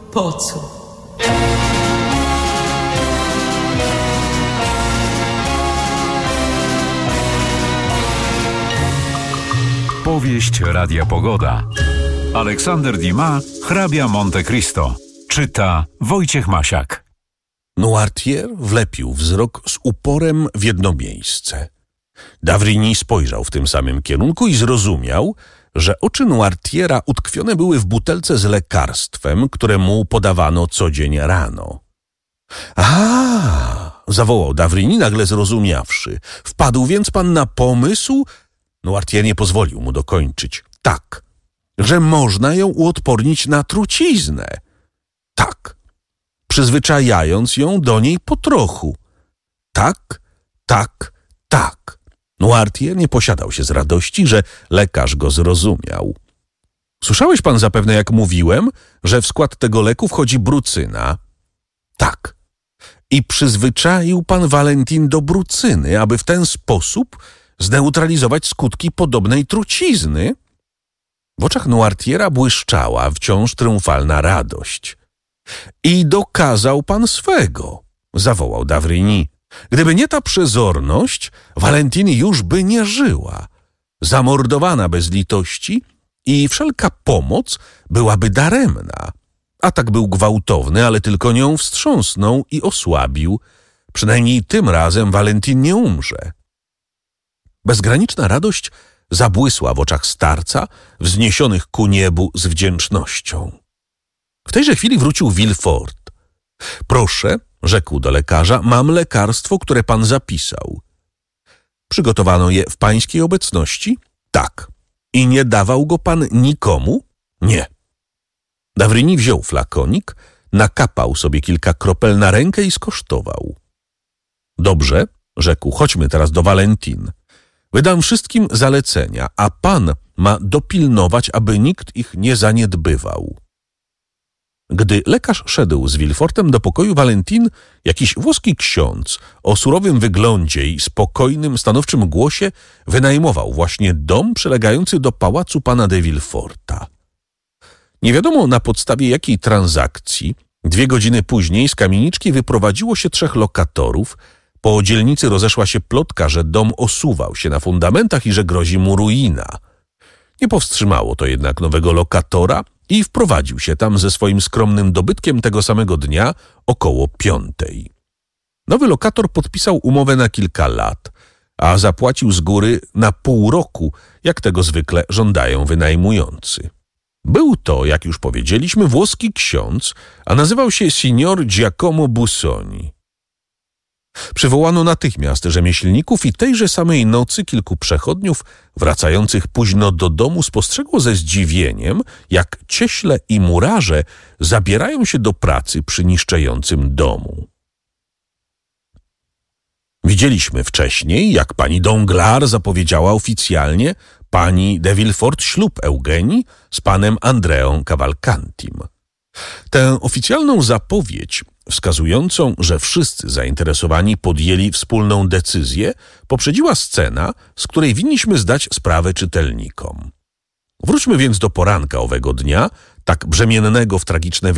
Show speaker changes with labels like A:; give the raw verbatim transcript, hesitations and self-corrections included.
A: Po co?
B: Powieść Radia Pogoda. Aleksander Dumas, hrabia Monte Cristo. Czyta Wojciech Masiak.
C: Noirtier wlepił wzrok z uporem w jedno miejsce. D'avrigny spojrzał w tym samym kierunku i zrozumiał, że oczy Noirtiera utkwione były w butelce z lekarstwem, które mu podawano co dzień rano. A, zawołał D'avrigny, nagle zrozumiawszy. Wpadł więc pan na pomysł? Noirtier nie pozwolił mu dokończyć. Tak, że można ją uodpornić na truciznę. Tak, przyzwyczajając ją do niej po trochu. Tak, tak, tak. Noirtier nie posiadał się z radości, że lekarz go zrozumiał. Słyszałeś pan zapewne, jak mówiłem, że w skład tego leku wchodzi brucyna? Tak. I przyzwyczaił pan Valentin do brucyny, aby w ten sposób zneutralizować skutki podobnej trucizny? W oczach Noirtiera błyszczała wciąż triumfalna radość. I dokazał pan swego, zawołał D'avrigny. Gdyby nie ta przezorność, Valentine już by nie żyła. Zamordowana bez litości i wszelka pomoc byłaby daremna. Atak był gwałtowny, ale tylko nią wstrząsnął i osłabił. Przynajmniej tym razem Valentine nie umrze. Bezgraniczna radość zabłysła w oczach starca, wzniesionych ku niebu z wdzięcznością. W tejże chwili wrócił Villefort. Proszę, rzekł do lekarza, mam lekarstwo, które pan zapisał. Przygotowano je w pańskiej obecności? Tak. I nie dawał go pan nikomu? Nie. D'avrigny wziął flakonik, nakapał sobie kilka kropel na rękę i skosztował. Dobrze, rzekł, chodźmy teraz do Valentine. Wydam wszystkim zalecenia, a pan ma dopilnować, aby nikt ich nie zaniedbywał. Gdy lekarz szedł z Villefortem do pokoju Valentine, jakiś włoski ksiądz o surowym wyglądzie i spokojnym, stanowczym głosie wynajmował właśnie dom przylegający do pałacu pana de Villeforta. Nie wiadomo na podstawie jakiej transakcji, dwie godziny później z kamieniczki wyprowadziło się trzech lokatorów. Po dzielnicy rozeszła się plotka, że dom osuwał się na fundamentach i że grozi mu ruina. Nie powstrzymało to jednak nowego lokatora i wprowadził się tam ze swoim skromnym dobytkiem tego samego dnia około piątej. Nowy lokator podpisał umowę na kilka lat, a zapłacił z góry na pół roku, jak tego zwykle żądają wynajmujący. Był to, jak już powiedzieliśmy, włoski ksiądz, a nazywał się signor Giacomo Busoni. Przywołano natychmiast rzemieślników i tejże samej nocy kilku przechodniów wracających późno do domu spostrzegło ze zdziwieniem, jak cieśle i murarze zabierają się do pracy przy niszczejącym domu. Widzieliśmy wcześniej, jak pani Danglars zapowiedziała oficjalnie pani de Villefort ślub Eugenii z panem Andreą Cavalcantim. Tę oficjalną zapowiedź, wskazującą, że wszyscy zainteresowani podjęli wspólną decyzję, poprzedziła scena, z której winniśmy zdać sprawę czytelnikom. Wróćmy więc do poranka owego dnia, tak brzemiennego w tragiczne